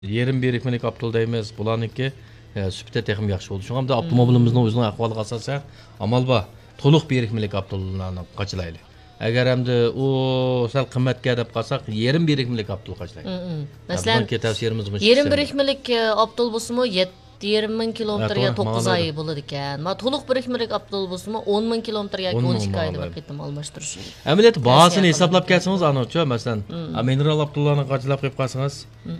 Yerim birikmelik Abdul deymiz. Bularniki süpte texim yaxşı oldu. Şunga avtomobilimizning o'zining ahvoliga asosan amal bor. To'liq birikmelik Abdullarni qachilayli. Agar hamda u sal qimmatga deb qolsak, yerim birikmelik Abdul qachilayli. Masalan, yerim birikmelik Abdul bo'lsa-mu 70,000 kilometrga 9 oy bo'ladi ekan. Ma to'liq birikmelik Abdul bo'lsa-mu 10,000 kilometr yoki 12 oyda bir qitim almashtirish. Amaliyot bahosini hisoblab kelsangiz, anochi, masalan, mineral Abdullarni qachilab qo'yib qolsangiz,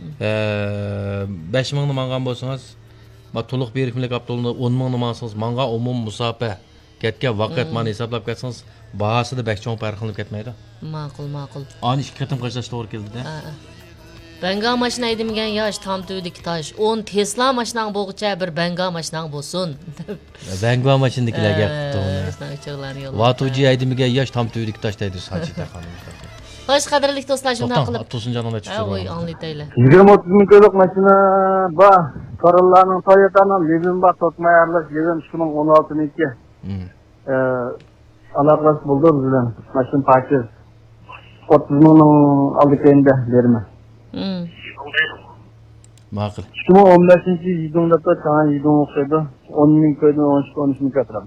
5,000 ni mangan bo'lsangiz, ma to'liq birikmelik Abdulni 10,000 ni mansangiz, manga umum musofa ketgan vaqt mani hisoblab kelsangiz, bahosida bek cho'ng farqlanib ketmaydi. Ma'qul. Ani ikki qitim qilishga to'g'ri keldi-da. Benga maşina edimgen yaş tam tüydük taş. 10 Tesla maşinan boğuça bir benga maşinan bolsun. Benga maşindakilar gapdi uni. Vatuji edimgen yaş tam tüydük taş deydi Sajida xonim. Hoş qadrli do'stlar, shunday qilib. To'sinjonga tushdi. Voy, anglaytaylar. 20-30 ming ko'ylak mashina bor. Corolla'ning Toyota'ning Livin bor, totmayarlik Livin 2016niki. Aloqas bo'ldi bizdan. Mashina parchi 30 mingning oldikenda berma. Ma'qul. 2015-yilda Chang yildan o'xshaydi. 10 ming ko'ydan 13 ming katradim.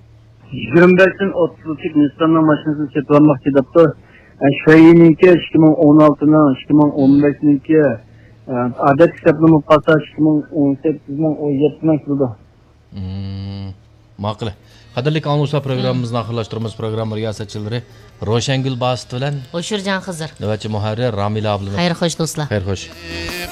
25-30 Nissan'ning mashinasini sotib olmoqchi debdi. Shayiniki 2016ning 2015niki adat hisoblanib qolsa 2018ning 17 kirdi. Ma'qul. Qadrli anonslar programmamizni oxirlashtiramiz. Program riyosatchilari Roshangul Basit bilan O'shirjon Xizr. Navbatchi muharrir Ramila Abdullah. Xayr xo'sh do'stlar. Xayr xo'sh.